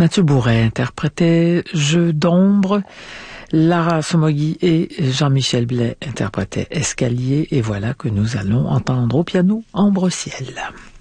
Mathieu Bourret interprétait Jeu d'ombre, Lara Somogyi et Jean-Michel Blais interprétaient Escalier, et voilà que nous allons entendre au piano Ambre Ciel.